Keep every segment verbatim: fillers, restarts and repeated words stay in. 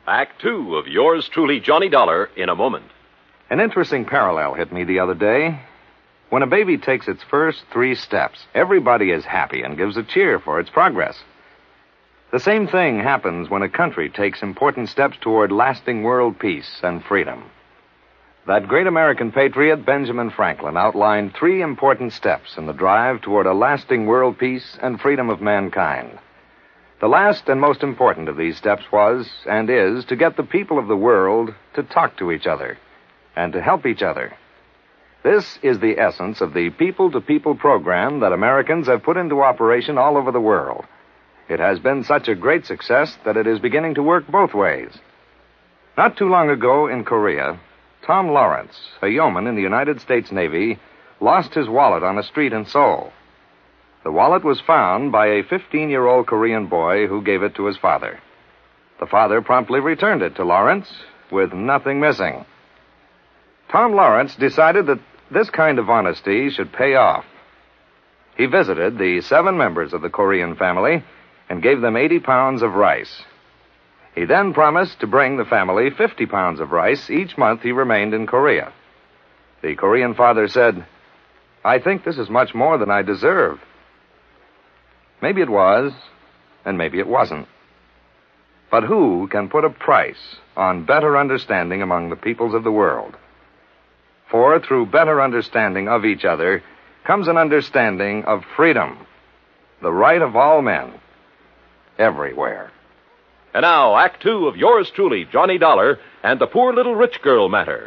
Act two of yours truly, Johnny Dollar, in a moment. An interesting parallel hit me the other day. When a baby takes its first three steps, everybody is happy and gives a cheer for its progress. The same thing happens when a country takes important steps toward lasting world peace and freedom. That great American patriot, Benjamin Franklin, outlined three important steps in the drive toward a lasting world peace and freedom of mankind. The last and most important of these steps was, and is, to get the people of the world to talk to each other and to help each other. This is the essence of the people-to-people program that Americans have put into operation all over the world. It has been such a great success that it is beginning to work both ways. Not too long ago in Korea, Tom Lawrence, a yeoman in the United States Navy, lost his wallet on a street in Seoul. The wallet was found by a fifteen-year-old Korean boy who gave it to his father. The father promptly returned it to Lawrence with nothing missing. Tom Lawrence decided that this kind of honesty should pay off. He visited the seven members of the Korean family and gave them eighty pounds of rice. He then promised to bring the family fifty pounds of rice each month he remained in Korea. The Korean father said, "I think this is much more than I deserve." Maybe it was, and maybe it wasn't. But who can put a price on better understanding among the peoples of the world? For through better understanding of each other comes an understanding of freedom, the right of all men, everywhere. And now, Act two of yours truly, Johnny Dollar, and the Poor Little Rich Girl matter.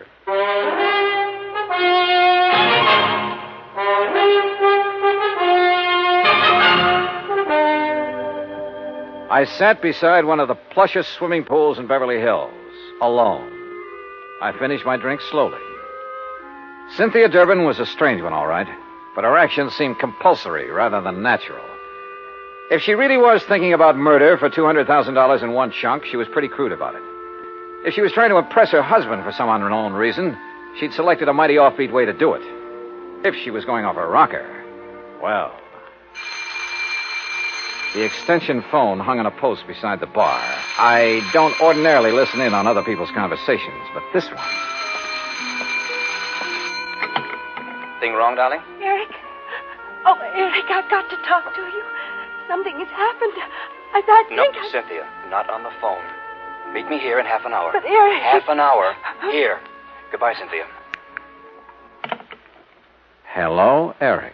I sat beside one of the plushest swimming pools in Beverly Hills, alone. I finished my drink slowly. Cynthia Durbin was a strange one, all right, but her actions seemed compulsory rather than natural. If she really was thinking about murder for two hundred thousand dollars in one chunk, she was pretty crude about it. If she was trying to impress her husband for some unknown reason, she'd selected a mighty offbeat way to do it. If she was going off her rocker, well... The extension phone hung on a post beside the bar. I don't ordinarily listen in on other people's conversations, but this one... Thing wrong, darling? Eric. Oh, Eric, I've got to talk to you. Something has happened. I, I think No, I... Cynthia, not on the phone. Meet me here in half an hour. But, Eric... Half an hour. Here. Goodbye, Cynthia. Hello, Eric.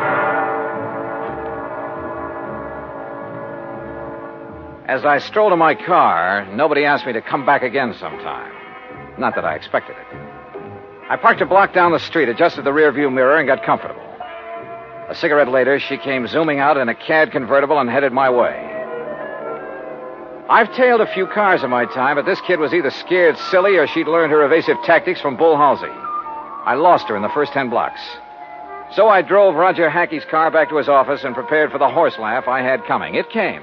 As I strolled to my car, nobody asked me to come back again sometime. Not that I expected it. I parked a block down the street, adjusted the rearview mirror, and got comfortable. A cigarette later, she came zooming out in a C A D convertible and headed my way. I've tailed a few cars in my time, but this kid was either scared silly or she'd learned her evasive tactics from Bull Halsey. I lost her in the first ten blocks. So I drove Roger Hackey's car back to his office and prepared for the horse laugh I had coming. It came.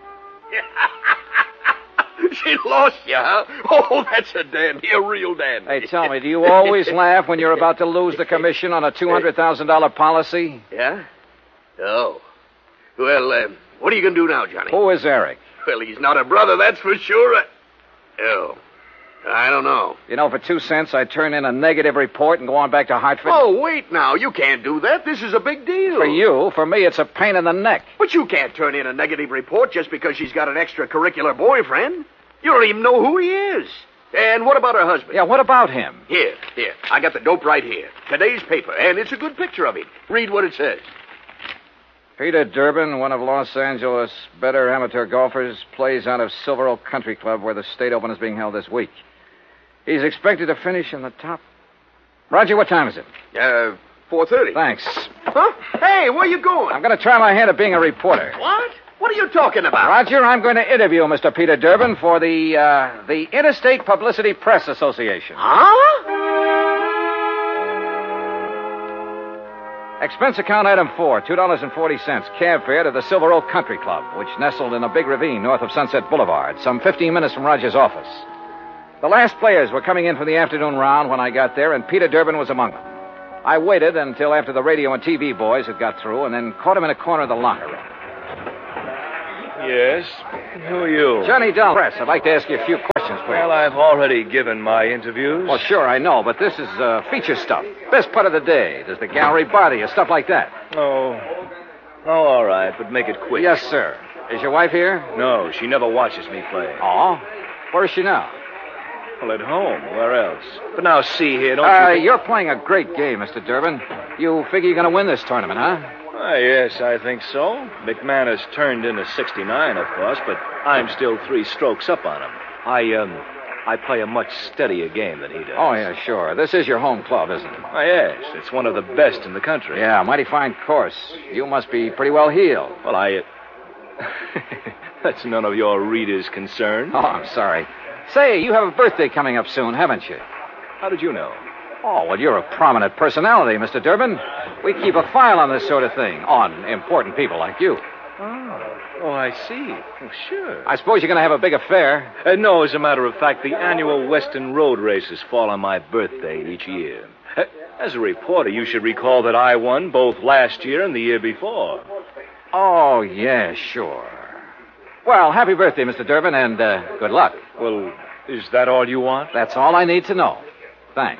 She lost you, huh? Oh, that's a dandy, a real dandy. Hey, tell me, do you always laugh when you're about to lose the commission on a two hundred thousand dollars policy? Yeah? Oh. Well, uh, what are you going to do now, Johnny? Who is Eric? Well, he's not a brother, that's for sure. Oh, I don't know. You know, for two cents, I'd turn in a negative report and go on back to Hartford. Oh, wait now. You can't do that. This is a big deal. For you. For me, it's a pain in the neck. But you can't turn in a negative report just because she's got an extracurricular boyfriend. You don't even know who he is. And what about her husband? Yeah, what about him? Here, here. I got the dope right here. Today's paper, and it's a good picture of him. Read what it says. Peter Durbin, one of Los Angeles' better amateur golfers, plays out of Silver Oak Country Club where the state open is being held this week. He's expected to finish in the top... Roger, what time is it? Uh, four thirty. Thanks. Huh? Hey, where you going? I'm going to try my hand at being a reporter. What? What are you talking about? Roger, I'm going to interview Mister Peter Durbin for the, uh, the Interstate Publicity Press Association. Huh? Expense account item four, two dollars and forty cents, cab fare to the Silver Oak Country Club, which nestled in a big ravine north of Sunset Boulevard, some fifteen minutes from Roger's office. The last players were coming in for the afternoon round when I got there, and Peter Durbin was among them. I waited until after the radio and T V boys had got through, and then caught him in a corner of the locker room. Yes? Who are you? Johnny Dollar. Press. I'd like to ask you a few questions, please. Well, I've already given my interviews. Well, sure, I know, but this is uh, feature stuff. Best part of the day. Does the gallery bother you? Stuff like that. Oh. Oh, all right, but make it quick. Yes, sir. Is your wife here? No, she never watches me play. Oh? Where is she now? Well, at home. Where else? But now, see here, don't uh, you think... You're playing a great game, Mister Durbin. You figure you're going to win this tournament, huh? Ah, yes, I think so. McMahon has turned in a sixty-nine, of course, but I'm still three strokes up on him. I, um, I play a much steadier game than he does. Oh, yeah, sure. This is your home club, isn't it? Ah, yes, it's one of the best in the country. Yeah, mighty fine course. You must be pretty well heeled. Well, I... Uh... That's none of your readers' concern. Oh, I'm sorry. Say, you have a birthday coming up soon, haven't you? How did you know? Oh, well, you're a prominent personality, Mister Durbin. We keep a file on this sort of thing, on important people like you. Oh, oh I see. Oh, sure. I suppose you're going to have a big affair. Uh, no, as a matter of fact, the annual Western Road races fall on my birthday each year. Uh, as a reporter, you should recall that I won both last year and the year before. Oh, yeah, sure. Well, happy birthday, Mister Durbin, and uh, good luck. Well, is that all you want? That's all I need to know. Thanks.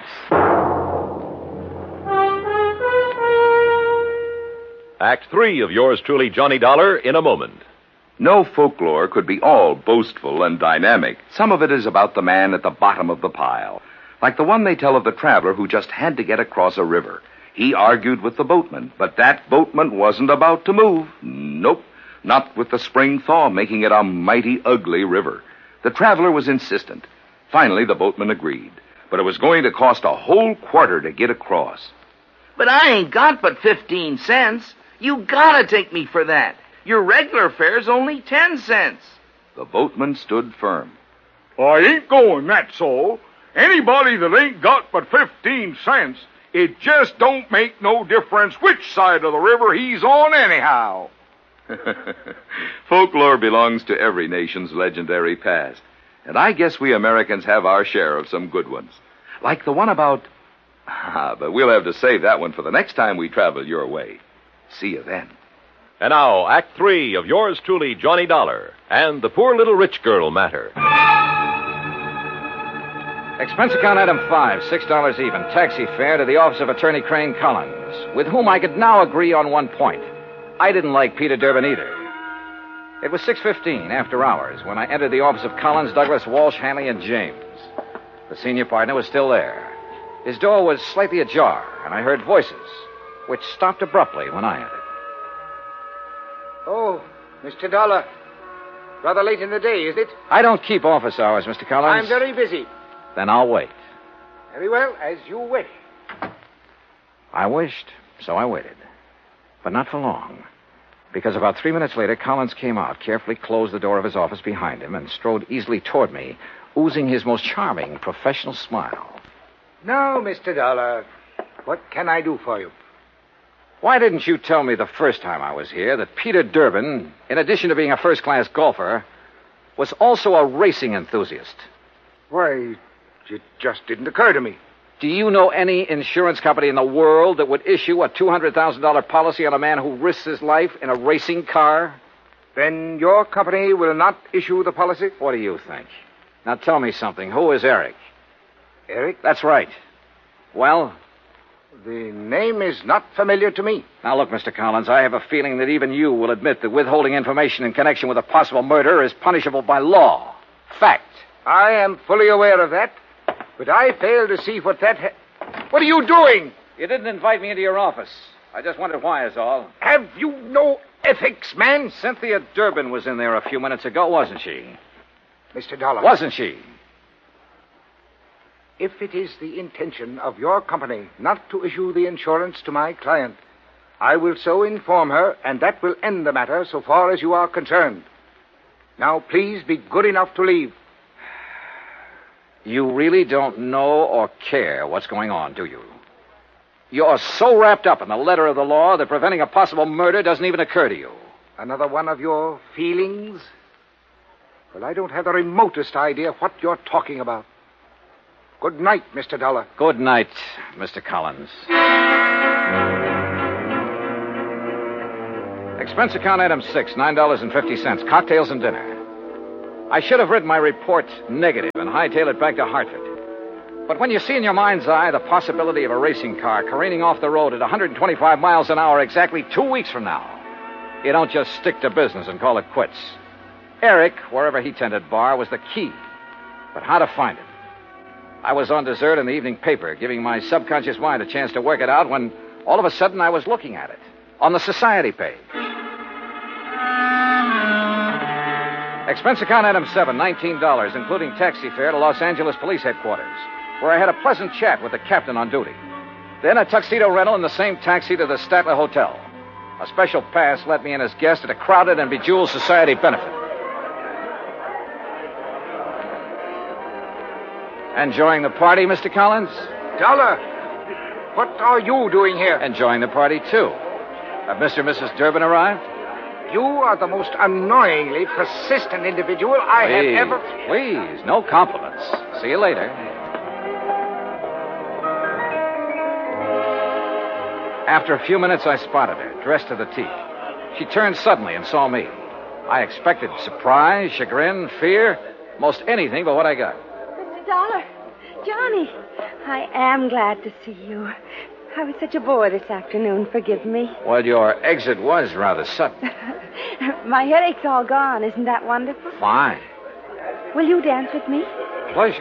Act three of yours truly, Johnny Dollar, in a moment. No folklore could be all boastful and dynamic. Some of it is about the man at the bottom of the pile. Like the one they tell of the traveler who just had to get across a river. He argued with the boatman, but that boatman wasn't about to move. Nope. Not with the spring thaw making it a mighty ugly river. The traveler was insistent. Finally, the boatman agreed. But it was going to cost a whole quarter to get across. But I ain't got but fifteen cents. You gotta take me for that. Your regular fare's only ten cents. The boatman stood firm. I ain't going, that's all. Anybody that ain't got but fifteen cents, it just don't make no difference which side of the river he's on anyhow. Folklore belongs to every nation's legendary past. And I guess we Americans have our share of some good ones. Like the one about... Ah, but we'll have to save that one for the next time we travel your way. See you then. And now, Act Three of yours truly, Johnny Dollar, and the Poor Little Rich Girl matter. Expense account item five, six dollars even. Taxi fare to the office of Attorney Crane Collins, with whom I could now agree on one point. I didn't like Peter Durbin either. It was six fifteen, after hours, when I entered the office of Collins, Douglas, Walsh, Hanley, and James. The senior partner was still there. His door was slightly ajar, and I heard voices, which stopped abruptly when I entered. Oh, Mister Dollar. Rather late in the day, is it? I don't keep office hours, Mister Collins. I'm very busy. Then I'll wait. Very well, as you wish. I wished, so I waited. But not for long. Because about three minutes later, Collins came out, carefully closed the door of his office behind him, and strode easily toward me, oozing his most charming professional smile. Now, Mister Dollar, what can I do for you? Why didn't you tell me the first time I was here that Peter Durbin, in addition to being a first-class golfer, was also a racing enthusiast? Why, it just didn't occur to me. Do you know any insurance company in the world that would issue a two hundred thousand dollars policy on a man who risks his life in a racing car? Then your company will not issue the policy? What do you think? Now tell me something. Who is Eric? Eric? That's right. Well? The name is not familiar to me. Now look, Mister Collins, I have a feeling that even you will admit that withholding information in connection with a possible murder is punishable by law. Fact. I am fully aware of that. But I fail to see what that... Ha- what are you doing? You didn't invite me into your office. I just wondered why is all. Have you no ethics, man? Cynthia Durbin was in there a few minutes ago, wasn't she? Mister Dollar. Wasn't she? If it is the intention of your company not to issue the insurance to my client, I will so inform her, and that will end the matter so far as you are concerned. Now, please be good enough to leave. You really don't know or care what's going on, do you? You're so wrapped up in the letter of the law that preventing a possible murder doesn't even occur to you. Another one of your feelings? Well, I don't have the remotest idea what you're talking about. Good night, Mister Dollar. Good night, Mister Collins. Expense account item six, nine dollars and fifty cents. Cocktails and dinner. I should have written my report negative and hightailed it back to Hartford. But when you see in your mind's eye the possibility of a racing car careening off the road at one hundred twenty-five miles an hour exactly two weeks from now, you don't just stick to business and call it quits. Eric, wherever he tended bar, was the key. But how to find it? I was on dessert in the evening paper, giving my subconscious mind a chance to work it out when all of a sudden I was looking at it on the society page. Expense account item seven, nineteen dollars, including taxi fare to Los Angeles Police Headquarters, where I had a pleasant chat with the captain on duty. Then a tuxedo rental in the same taxi to the Statler Hotel. A special pass let me in as guest at a crowded and bejeweled society benefit. Enjoying the party, Mister Collins? Dollar, what are you doing here? Enjoying the party, too. Have Mister and Missus Durbin arrived? You are the most annoyingly persistent individual I please, have ever... Please, no compliments. See you later. After a few minutes, I spotted her, dressed to the teeth. She turned suddenly and saw me. I expected surprise, chagrin, fear, most anything but what I got. Mister Dollar, Johnny, I am glad to see you. I was such a bore this afternoon, forgive me. Well, your exit was rather sudden. My headache's all gone, isn't that wonderful? Fine. Will you dance with me? Pleasure.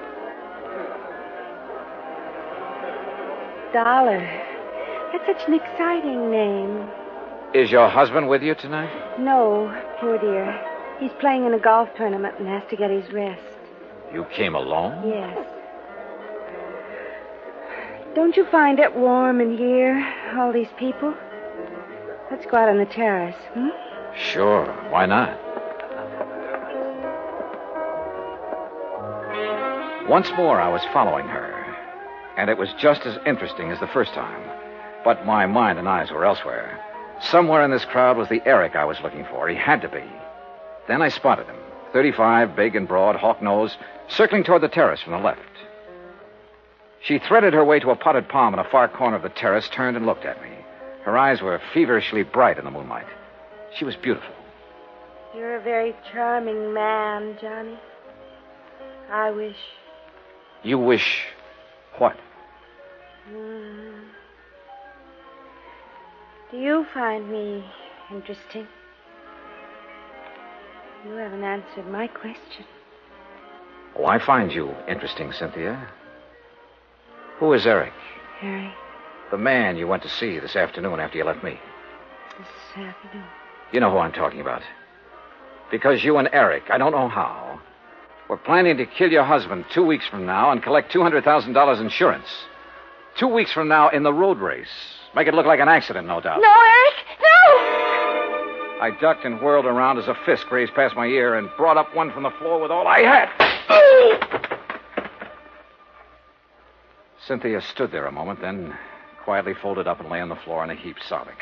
Dollar, that's such an exciting name. Is your husband with you tonight? No, poor dear. He's playing in a golf tournament and has to get his rest. You came alone? Yes. Don't you find it warm in here, all these people? Let's go out on the terrace, hmm? Sure, why not? Once more I was following her, and it was just as interesting as the first time. But my mind and eyes were elsewhere. Somewhere in this crowd was the Eric I was looking for. He had to be. Then I spotted him, thirty-five, big and broad, hawk nose, circling toward the terrace from the left. She threaded her way to a potted palm in a far corner of the terrace, turned and looked at me. Her eyes were feverishly bright in the moonlight. She was beautiful. You're a very charming man, Johnny. I wish... You wish what? Mm. Do you find me interesting? You haven't answered my question. Oh, I find you interesting, Cynthia. Who is Eric? Eric? The man you went to see this afternoon after you left me. This afternoon? You know who I'm talking about. Because you and Eric, I don't know how, we're planning to kill your husband two weeks from now and collect two hundred thousand dollars insurance. Two weeks from now in the road race. Make it look like an accident, no doubt. No, Eric! No! I ducked and whirled around as a fist grazed past my ear and brought up one from the floor with all I had. Oh! Cynthia stood there a moment, then quietly folded up and lay on the floor in a heap, sobbing.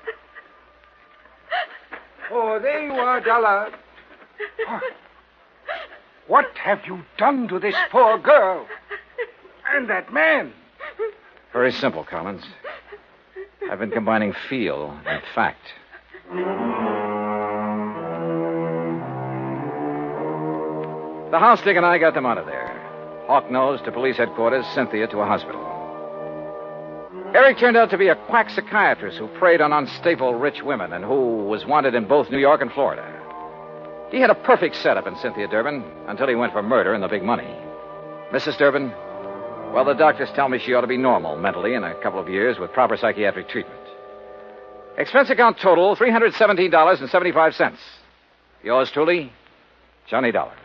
Oh, there you are, Dollar. Oh. What have you done to this poor girl? And that man? Very simple, Collins. I've been combining feel and fact. The house dick and I got them out of there. Hawk-Nose to police headquarters, Cynthia to a hospital. Eric turned out to be a quack psychiatrist who preyed on unstable rich women and who was wanted in both New York and Florida. He had a perfect setup in Cynthia Durbin until he went for murder and the big money. Missus Durbin, well, the doctors tell me she ought to be normal mentally in a couple of years with proper psychiatric treatment. Expense account total, three hundred seventeen dollars and seventy-five cents. Yours truly, Johnny Dollar.